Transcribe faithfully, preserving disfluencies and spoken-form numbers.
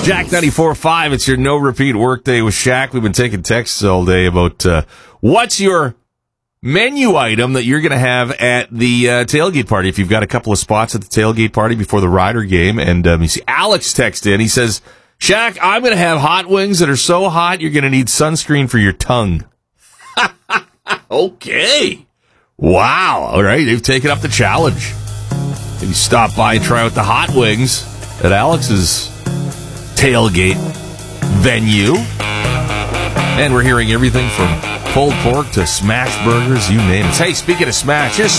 Jack ninety-four point five, it's your no-repeat workday with Shaq. We've been taking texts all day about uh, what's your menu item that you're going to have at the uh, tailgate party. If you've got a couple of spots at the tailgate party before the Rider game. And um, you see Alex text in. He says, Shaq, I'm going to have hot wings that are so hot you're going to need sunscreen for your tongue. Okay. Wow. All right. They've taken up the challenge. Maybe stop by and try out the hot wings at Alex's tailgate venue. And we're hearing everything from pulled pork to smash burgers, you name it. Hey, speaking of smash, just